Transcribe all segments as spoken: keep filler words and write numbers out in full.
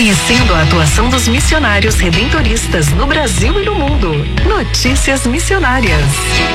Conhecendo a atuação dos missionários redentoristas no Brasil e no mundo. Notícias Missionárias.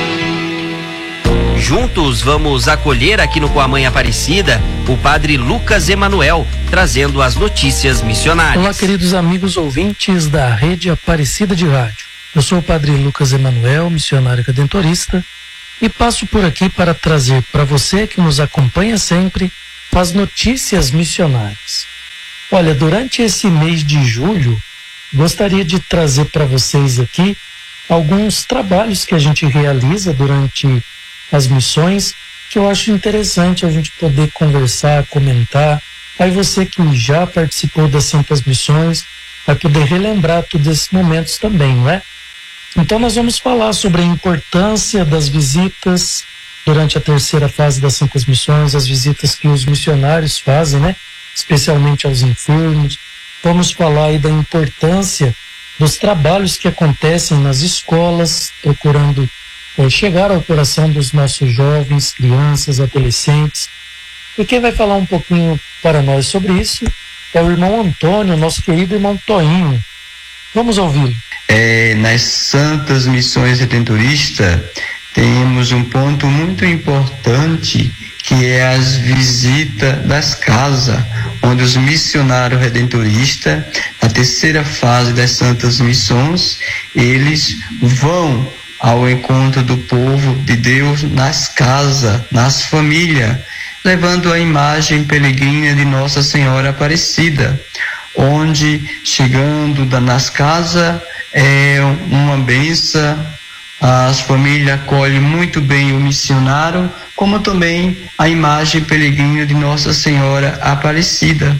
Juntos vamos acolher aqui no Coamã Aparecida o padre Lucas Emanuel, trazendo as notícias missionárias. Olá, queridos amigos ouvintes da Rede Aparecida de Rádio. Eu sou o padre Lucas Emanuel, missionário redentorista, e passo por aqui para trazer para você que nos acompanha sempre as notícias missionárias. Olha, durante esse mês de julho, gostaria de trazer para vocês aqui alguns trabalhos que a gente realiza durante as missões, que eu acho interessante a gente poder conversar, comentar. Aí você que já participou das Santas Missões vai poder relembrar todos esses momentos também, não é? Então nós vamos falar sobre a importância das visitas durante a terceira fase das Santas Missões, as visitas que os missionários fazem, né? Especialmente aos enfermos. Vamos falar aí da importância dos trabalhos que acontecem nas escolas, procurando é, chegar ao coração dos nossos jovens, crianças, adolescentes. E quem vai falar um pouquinho para nós sobre isso é o irmão Antônio, nosso querido irmão Toinho. Vamos ouvi-lo. É, nas Santas Missões Redentoristas, temos um ponto muito importante, que é as visitas das casas, onde os missionários redentoristas, na terceira fase das Santas Missões, eles vão ao encontro do povo de Deus nas casas, nas famílias, levando a imagem peregrina de Nossa Senhora Aparecida, onde, chegando nas casas, é uma bênção, as famílias acolhem muito bem o missionário, como também a imagem peregrina de Nossa Senhora Aparecida.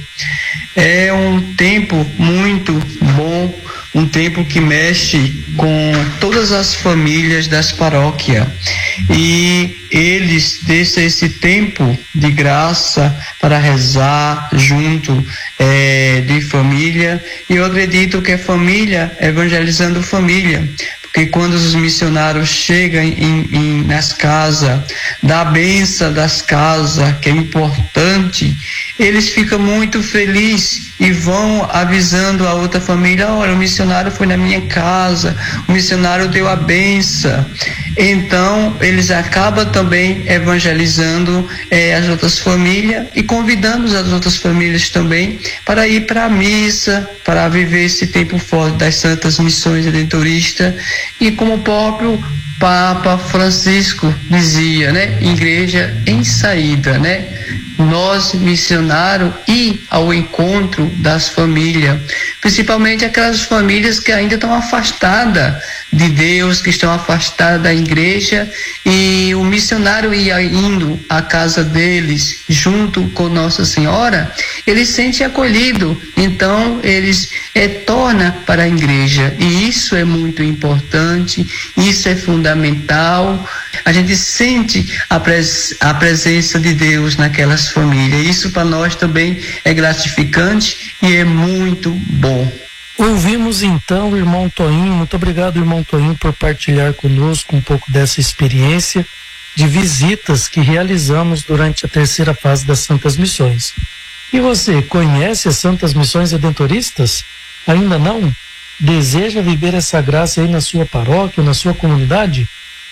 É um tempo muito bom, um tempo que mexe com todas as famílias das paróquias, e eles deixam esse tempo de graça para rezar junto é, de família, e eu acredito que é família evangelizando família, porque quando os missionários chegam em, em, nas casas, dá a benção das casas, que é importante, eles ficam muito felizes e vão avisando a outra família: olha, o missionário foi na minha casa, o missionário deu a benção. Então eles acabam também evangelizando eh, as outras famílias e convidando as outras famílias também para ir para a missa, para viver esse tempo forte das Santas Missões Redentoristas. E como o próprio Papa Francisco dizia, né, igreja em saída, né? Nós, missionários, ir ao encontro das famílias, principalmente aquelas famílias que ainda estão afastadas de Deus, que estão afastadas da igreja, e o missionário ia indo à casa deles, junto com Nossa Senhora, ele se sente acolhido, então eles retornam para a igreja, e isso é muito importante, isso é fundamental. A gente sente a, pres a presença de Deus naquelas famílias. Isso para nós também é gratificante e é muito bom. Ouvimos então o irmão Toinho. Muito obrigado, irmão Toinho, por partilhar conosco um pouco dessa experiência de visitas que realizamos durante a terceira fase das Santas Missões. E você, conhece as Santas Missões Redentoristas? Ainda não? Deseja viver essa graça aí na sua paróquia, na sua comunidade?